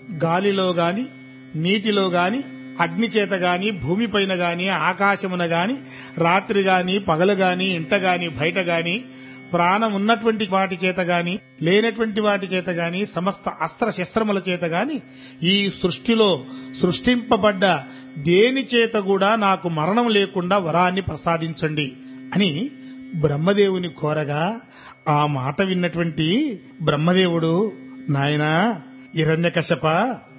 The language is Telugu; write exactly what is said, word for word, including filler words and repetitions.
గాలిలో గాని, నీటిలో గాని, అగ్ని చేత గాని, భూమిపైన గాని, ఆకాశమున గాని, రాత్రి గాని, పగలు గాని, ఇంట గాని, బయట గాని, ప్రాణం ఉన్నటువంటి వాటి చేత గాని, లేనటువంటి వాటి చేత గాని, సమస్త అస్త్ర శస్త్రముల చేత గాని, ఈ సృష్టిలో సృష్టింపబడ్డ దేని చేత కూడా నాకు మరణం లేకుండా వరాన్ని ప్రసాదించండి అని బ్రహ్మదేవుని కోరగా, ఆ మాట విన్నటువంటి బ్రహ్మదేవుడు, నాయనా హిరణ్యకశప,